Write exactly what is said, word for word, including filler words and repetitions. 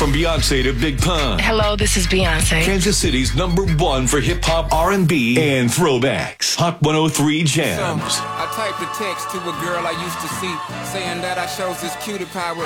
From Beyonce to Big Pun. Hello, this is Beyonce. Kansas City's number one for hip-hop, R and B, and throwbacks. Hot one oh three Jams. So, I typed a text to a girl I used to see, saying that I shows this cutie pie with